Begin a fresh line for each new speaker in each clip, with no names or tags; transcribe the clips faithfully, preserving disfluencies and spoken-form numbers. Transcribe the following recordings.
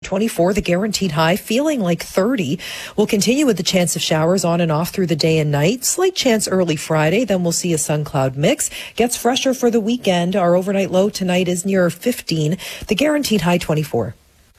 twenty-four, the guaranteed high, feeling like thirty. We'll continue with the chance of showers on and off through the day and night. Slight chance early Friday, then we'll see a sun-cloud mix. Gets fresher for the weekend. Our overnight low tonight is near fifteen. The guaranteed high, twenty-four.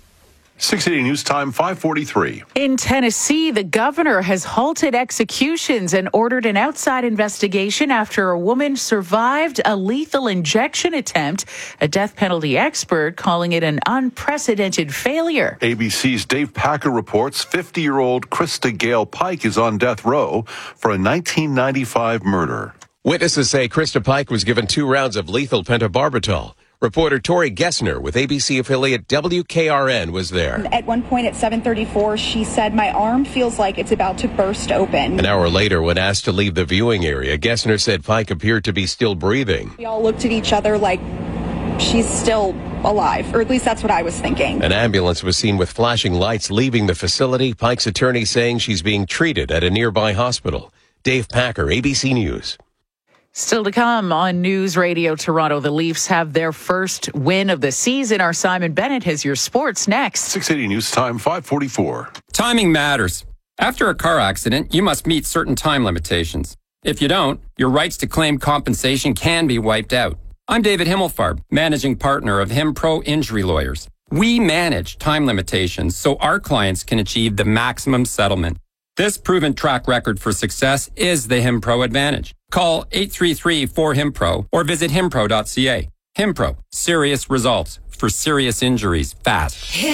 six eighty News Time, five forty-three.
In Tennessee, the governor has halted executions and ordered an outside investigation after a woman survived a lethal injection attempt, a death penalty expert calling it an unprecedented failure.
A B C's Dave Packer reports fifty-year-old Krista Gale Pike is on death row for a nineteen ninety-five murder.
Witnesses say Krista Pike was given two rounds of lethal pentobarbital. Reporter Tori Gessner with A B C affiliate W K R N was there.
At one point at seven thirty-four, she said, "My arm feels like it's about to burst open."
An hour later, when asked to leave the viewing area, Gessner said Pike appeared to be still breathing.
We all looked at each other like she's still alive, or at least that's what I was thinking.
An ambulance was seen with flashing lights leaving the facility. Pike's attorney saying she's being treated at a nearby hospital. Dave Packer, A B C News.
Still to come on News Radio Toronto, the Leafs have their first win of the season. Our Simon Bennett has your sports next.
six eighty News Time, five forty-four.
Timing matters. After a car accident, you must meet certain time limitations. If you don't, your rights to claim compensation can be wiped out. I'm David Himmelfarb, managing partner of HimPro Injury Lawyers. We manage time limitations so our clients can achieve the maximum settlement. This proven track record for success is the HimPro advantage. Call eight three three, four, H I M P R O or visit himpro dot c a. HimPro, serious results for serious injuries fast.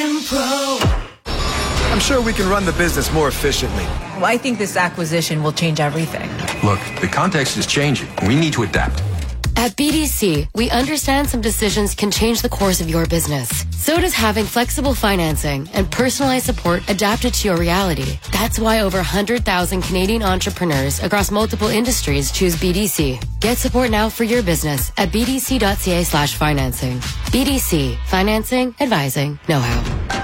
HimPro. I'm sure we can run the business more efficiently.
Well, I think this acquisition will change everything.
Look, the context is changing. We need to adapt.
At B D C, we understand some decisions can change the course of your business. So does having flexible financing and personalized support adapted to your reality. That's why over one hundred thousand Canadian entrepreneurs across multiple industries choose B D C. Get support now for your business at b d c dot c a slash financing. B D C, financing, advising, know-how.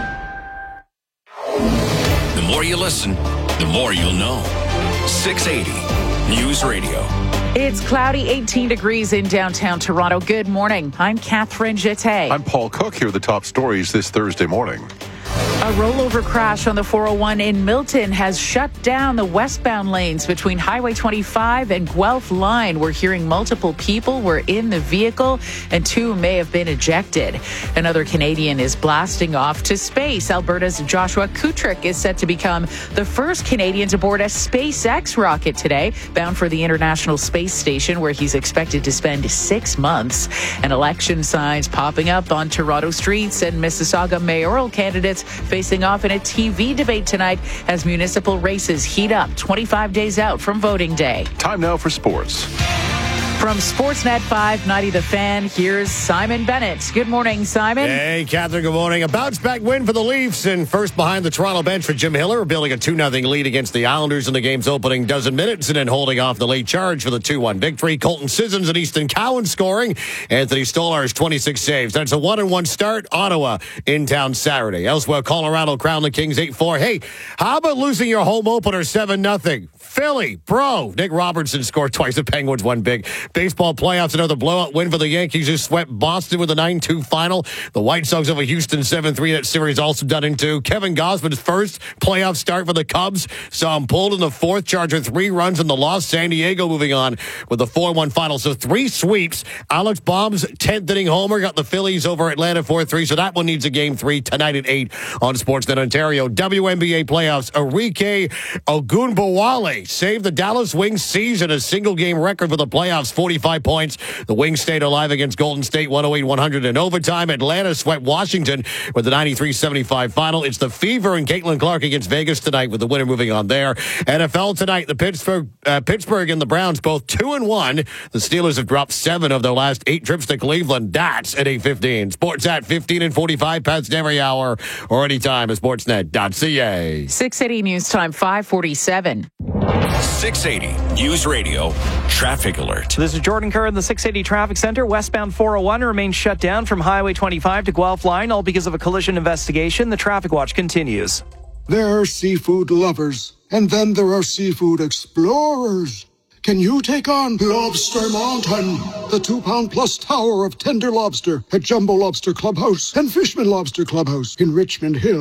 The more you listen, the more you'll know. six eighty News Radio.
It's cloudy, eighteen degrees in downtown Toronto. Good morning. I'm Catherine Jeté.
I'm Paul Cook. Here are the top stories this Thursday morning.
A rollover crash on the four oh one in Milton has shut down the westbound lanes between Highway twenty-five and Guelph Line. We're hearing multiple people were in the vehicle and two may have been ejected. Another Canadian is blasting off to space. Alberta's Joshua Kutrick is set to become the first Canadian to board a SpaceX rocket today, bound for the International Space Station, where he's expected to spend six months. And election signs popping up on Toronto streets, and Mississauga mayoral candidates facing off in a T V debate tonight as municipal races heat up twenty-five days out from voting day.
Time now for sports.
From Sportsnet five ninety The Fan, here's Simon Bennett. Good morning, Simon.
Hey, Catherine, good morning. A bounce-back win for the Leafs, and first behind the Toronto bench for Jim Hiller, building a two nothing lead against the Islanders in the game's opening dozen minutes, and then holding off the late charge for the two one victory. Colton Sissons and Easton Cowan scoring. Anthony Stolarz, twenty-six saves. That's a one and one start. Ottawa in town Saturday. Elsewhere, Colorado crowned the Kings eight four. Hey, how about losing your home opener seven nothing? Philly, bro. Nick Robertson scored twice. The Penguins won big. Baseball playoffs, another blowout win for the Yankees, who swept Boston with a nine two final. The White Sox over Houston seven three. That series also done in two. Kevin Gausman's first playoff start for the Cubs saw him pulled in the fourth. Charger three runs in the loss. San Diego moving on with a four one final. So three sweeps. Alex Baum's tenth inning homer got the Phillies over Atlanta four three. So that one needs a game three tonight at eight on Sportsnet Ontario. W N B A playoffs. Enrique Ogunbowale saved the Dallas Wings season, a single game record for the playoffs, forty-five points. The Wings stayed alive against Golden State, one oh eight one hundred in overtime. Atlanta swept Washington with the ninety-three seventy-five final. It's the Fever and Caitlin Clark against Vegas tonight, with the winner moving on there. N F L tonight, the Pittsburgh uh, Pittsburgh and the Browns both two and one. The Steelers have dropped seven of their last eight trips to Cleveland. That's at eight fifteen. Sports at fifteen and forty-five past every hour or anytime at sportsnet dot c a.
six eighty News Time, five forty-seven.
six eighty News Radio Traffic Alert.
This is Jordan Kerr in the six eighty Traffic Center. Westbound four oh one remains shut down from Highway twenty-five to Guelph Line, all because of a collision investigation. The traffic watch continues.
There are seafood lovers, and then there are seafood explorers. Can you take on Lobster Mountain, the two-pound plus tower of tender lobster at Jumbo Lobster Clubhouse and Fishman Lobster Clubhouse in Richmond Hill?